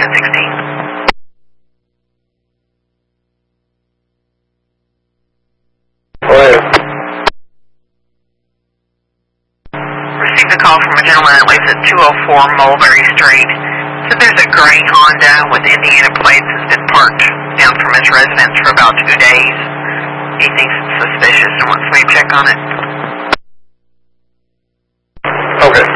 1016. Hello. Received a call from a gentleman that lives at 204 Mulberry Street. Said there's a gray Honda with Indiana plates that's been parked down from his residence for about 2 days. He thinks it's suspicious and wants me to check on it. Okay.